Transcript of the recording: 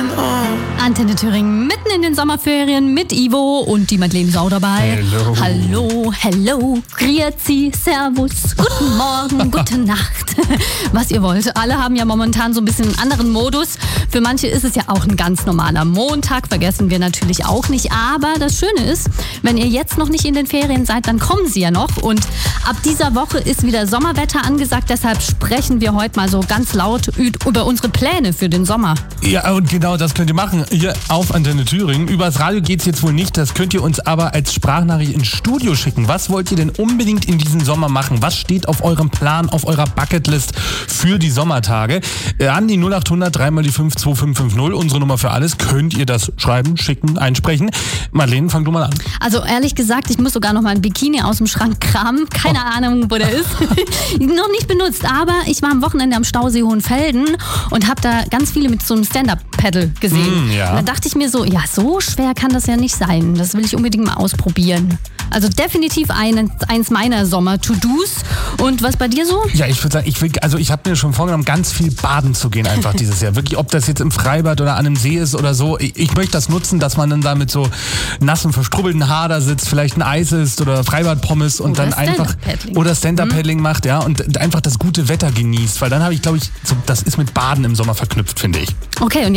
Antenne Thüringen mitten in den Sommerferien mit Ivo und die Madeleine ist auch dabei. Hello, grüezi, servus, guten Morgen, gute Nacht, was ihr wollt. Alle haben ja momentan so ein bisschen einen anderen Modus. Für manche ist es ja auch ein ganz normaler Montag, vergessen wir natürlich auch nicht. Aber das Schöne ist, wenn ihr jetzt noch nicht in den Ferien seid, dann kommen sie ja noch. Und ab dieser Woche ist wieder Sommerwetter angesagt. Deshalb sprechen wir heute mal so ganz laut über unsere Pläne für den Sommer. Ja, und genau das könnt ihr machen hier auf Antenne Thüringen. Übers Radio geht's jetzt wohl nicht, das könnt ihr uns aber als Sprachnachricht ins Studio schicken. Was wollt ihr denn unbedingt in diesem Sommer machen? Was steht auf eurem Plan, auf eurer Bucketlist für die Sommertage? An die 0800 3 mal die 5 2550, unsere Nummer für alles, könnt ihr das schreiben, schicken, einsprechen. Madeleine, fang du mal an. Also ehrlich gesagt, ich muss sogar noch mal ein Bikini aus dem Schrank kramen. Keine Ahnung, wo der ist. Noch nicht benutzt, aber ich war am Wochenende am Stausee Hohenfelden und habe da ganz viele mit so einem Stand-Up-Paddle gesehen. Ja. Und da dachte ich mir so, ja, so schwer kann das ja nicht sein. Das will ich unbedingt mal ausprobieren. Also definitiv eins meiner Sommer-To-Dos. Und was bei dir so? Ja, ich würde sagen, ich habe mir schon vorgenommen, ganz viel baden zu gehen einfach dieses Jahr. Wirklich, ob das jetzt im Freibad oder an einem See ist oder so. Ich möchte das nutzen, dass man dann da mit so nassen, verstrubbelten Haar da sitzt, vielleicht ein Eis isst oder Freibadpommes und oder dann einfach oder Stand-Up-Paddling macht, ja, und einfach das gute Wetter genießt. Weil dann habe ich, glaube ich, das ist mit Baden im Sommer verknüpft, finde ich. Okay, und